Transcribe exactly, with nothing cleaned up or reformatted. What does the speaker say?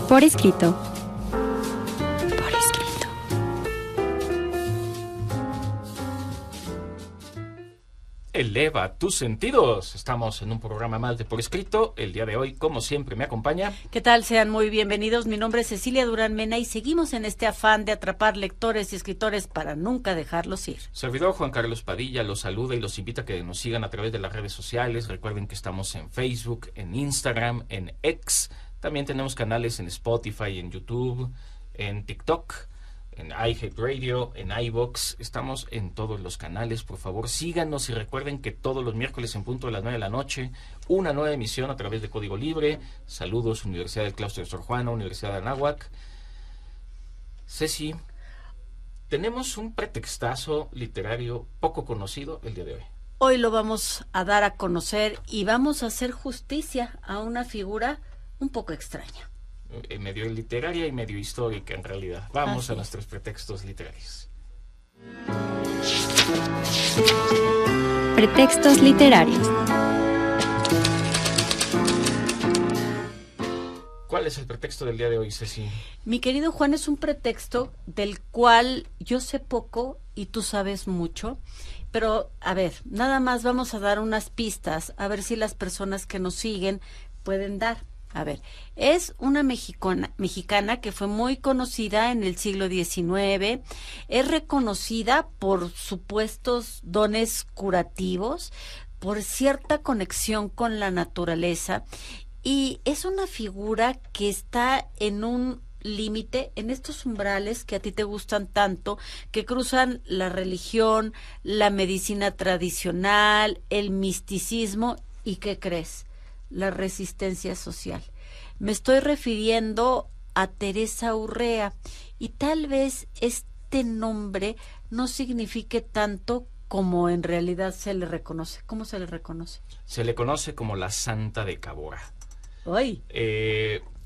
Por escrito. Por escrito. Eleva tus sentidos. Estamos en un programa más de Por Escrito. El día de hoy, como siempre, me acompaña. ¿Qué tal? Sean muy bienvenidos. Mi nombre es Cecilia Durán Mena y seguimos en este afán de atrapar lectores y escritores para nunca dejarlos ir. Servidor Juan Carlos Padilla los saluda y los invita a que nos sigan a través de las redes sociales. Recuerden que estamos en Facebook, en Instagram, en X. También tenemos canales en Spotify, en YouTube, en TikTok, en iHeartRadio, en iVoox. Estamos en todos los canales. Por favor, síganos y recuerden que todos los miércoles en punto de las nueve de la noche, una nueva emisión a través de Código Libre. Saludos, Universidad del Claustro de Sor Juana, Universidad de Anáhuac. Ceci, tenemos un pretextazo literario poco conocido el día de hoy. Hoy lo vamos a dar a conocer y vamos a hacer justicia a una figura un poco extraña. Medio literaria y medio histórica, en realidad. Vamos Así a nuestros pretextos literarios. Pretextos literarios. ¿Cuál es el pretexto del día de hoy, Ceci? Mi querido Juan, es un pretexto del cual yo sé poco y tú sabes mucho. Pero, a ver, nada más vamos a dar unas pistas, a ver si las personas que nos siguen pueden dar. A ver, es una mexicana, mexicana que fue muy conocida en el siglo diecinueve, es reconocida por supuestos dones curativos, por cierta conexión con la naturaleza, y es una figura que está en un límite, en estos umbrales que a ti te gustan tanto, que cruzan la religión, la medicina tradicional, el misticismo, ¿y qué crees? La resistencia social. Me estoy refiriendo a Teresa Urrea y tal vez este nombre no signifique tanto como en realidad se le reconoce. ¿Cómo se le reconoce? Se le conoce como la Santa de Cabora. ¡Ay! Eh,